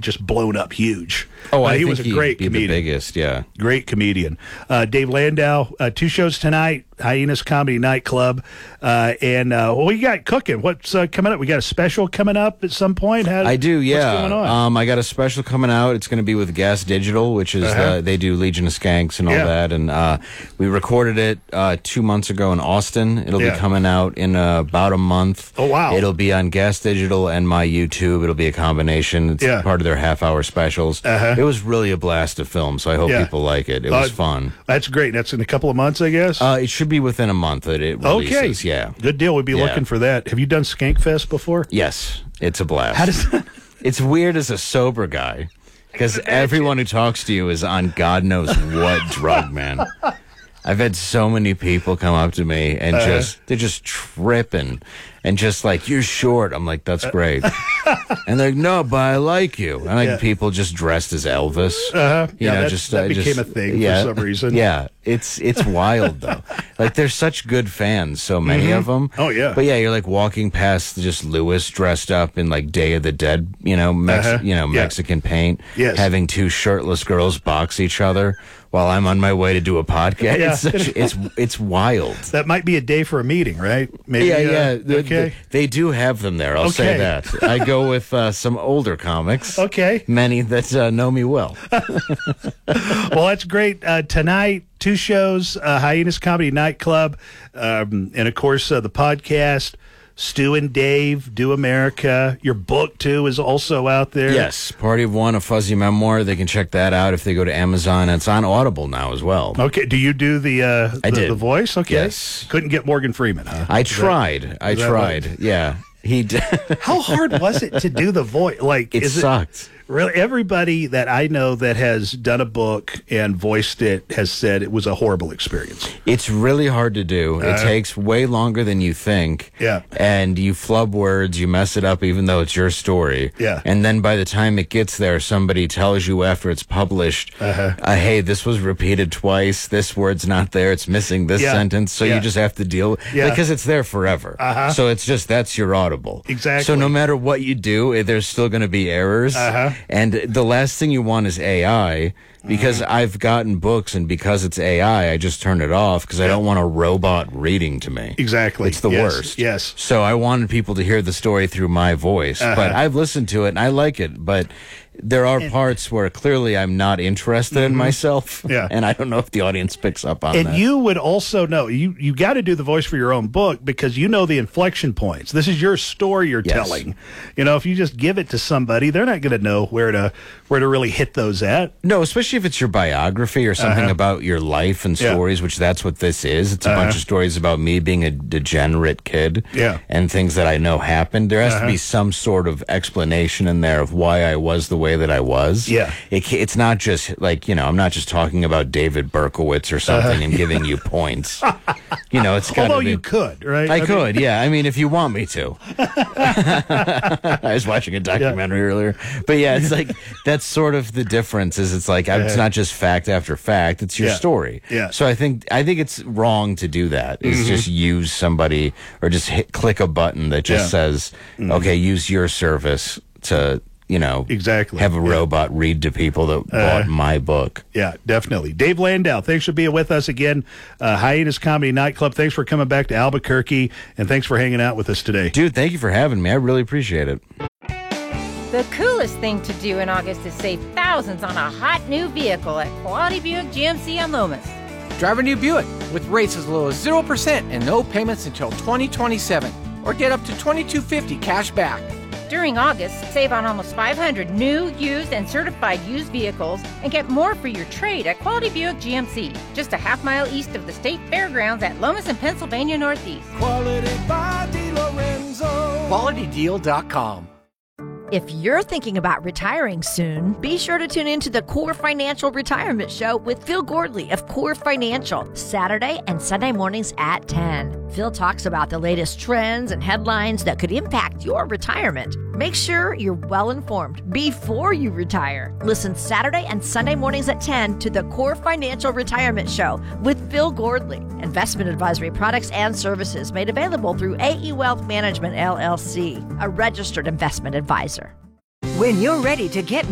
just blown up huge. Oh, he was a great comedian. The biggest, yeah. Great comedian. Dave Landau, 2 shows tonight, Hyenas Comedy Nightclub. And what you got cooking? What's coming up? We got a special coming up at some point? I do, yeah. What's going on? I got a special coming out. It's going to be with Gas Digital, which is they do Legion of Skanks and all that. And we recorded it 2 months ago in Austin. It'll be coming out in about a month. Oh, wow. It'll be on Gas Digital and my YouTube. It'll be a combination. It's part of their half-hour specials. It was really a blast to film, so I hope people like it. It was fun. That's great. That's in a couple of months, I guess? It should be within a month that it releases. Okay. Yeah. Good deal. We'd be looking for that. Have you done Skankfest before? Yes. It's a blast. How does that... It's weird as a sober guy, because everyone who talks to you is on God knows what drug, man. I've had so many people come up to me and they're just tripping and just like, you're short. I'm like, that's great. And they're like, no, but I like you. And like people just dressed as Elvis. You know, that became a thing for some reason. Yeah, it's wild though. Like there's such good fans, so many of them. Oh yeah. But yeah, you're like walking past just Lewis dressed up in like Day of the Dead, Mexican paint, having 2 shirtless girls box each other while I'm on my way to do a podcast. Yeah. It's wild. That might be a day for a meeting, right? Maybe, okay. They do have them there. I'll say that. I go with some older comics. Okay. Many that know me well. Well, that's great. Tonight, 2 shows, Hyenas Comedy Nightclub, and of course the podcast. Stu and Dave Do America. Your book, too, is also out there. Yes, Party of One, a fuzzy memoir. They can check that out if they go to Amazon. It's on Audible now as well. Okay, do you do the voice? Okay. Yes. Couldn't get Morgan Freeman, huh? I tried. Yeah. He did. How hard was it to do the voice? Like, it sucked. Really, everybody that I know that has done a book and voiced it has said it was a horrible experience. It's really hard to do. It takes way longer than you think. Yeah. And you flub words, you mess it up even though it's your story. Yeah. And then by the time it gets there, somebody tells you after it's published, hey, this was repeated twice, this word's not there, it's missing this sentence, so you just have to deal because it's there forever. So it's just, that's your Audible. Exactly. So no matter what you do, there's still going to be errors. And the last thing you want is AI, because I've gotten books, and because it's AI, I just turn it off because I don't want a robot reading to me. Exactly. It's the worst. Yes. So I wanted people to hear the story through my voice. But I've listened to it, and I like it. But there are parts where clearly I'm not interested in myself. Yeah. And I don't know if the audience picks up on that. And you would also know, you got to do the voice for your own book because you know the inflection points. This is your story you're telling. You know, if you just give it to somebody, they're not going to know where to really hit those at. No, especially if it's your biography or something about your life and stories, which that's what this is. It's a bunch of stories about me being a degenerate kid and things that I know happened. There has to be some sort of explanation in there of why I was the way that I was. Yeah. It's not just like, I'm not just talking about David Berkowitz or something and giving you points. It's got Although you could, right? I could, yeah. I mean, if you want me to. I was watching a documentary earlier. But yeah, it's like, that's sort of the difference is it's like, it's not just fact after fact, it's your story. Yeah. So I think it's wrong to do that, is just use somebody or just click a button that just says, okay, use your service to, exactly have a robot read to people that bought my book. Yeah, definitely. Dave Landau, thanks for being with us again. Hyenas Comedy Nightclub, thanks for coming back to Albuquerque, and thanks for hanging out with us today. Dude, thank you for having me. I really appreciate it. The coolest thing to do in August is save thousands on a hot new vehicle at Quality Buick GMC on Lomas. Drive a new Buick with rates as low as 0% and no payments until 2027. Or get up to $2,250 cash back. During August, save on almost 500 new, used, and certified used vehicles and get more for your trade at Quality Buick GMC, just a half-mile east of the State Fairgrounds at Lomas and Pennsylvania Northeast. Quality by DeLorenzo. QualityDeal.com. If you're thinking about retiring soon, be sure to tune into the Core Financial Retirement Show with Phil Gordley of Core Financial, Saturday and Sunday mornings at 10. Phil talks about the latest trends and headlines that could impact your retirement. Make sure you're well informed before you retire. Listen Saturday and Sunday mornings at 10 to the Core Financial Retirement Show with Phil Gordley. Investment advisory products and services made available through AE Wealth Management, LLC, a registered investment advisor. When you're ready to get